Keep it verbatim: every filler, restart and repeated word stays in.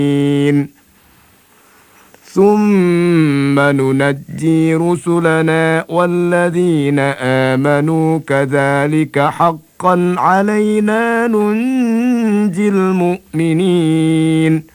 ثم ننجي رسلنا والذين آمنوا كذلك حقا علينا ننجي المؤمنين